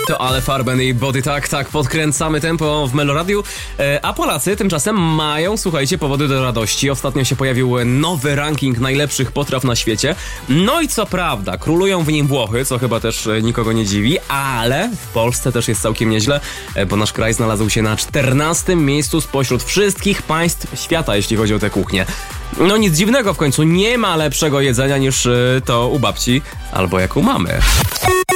To Ale Farben i Body tak podkręcamy tempo w Meloradiu, a Polacy tymczasem mają, słuchajcie, powody do radości. Ostatnio się pojawił nowy ranking najlepszych potraw na świecie. No i co prawda, królują w nim Włochy, co chyba też nikogo nie dziwi, ale w Polsce też jest całkiem nieźle, bo nasz kraj znalazł się na 14. miejscu spośród wszystkich państw świata, jeśli chodzi o tę kuchnię. No nic dziwnego, w końcu nie ma lepszego jedzenia niż to u babci, albo jak u mamy.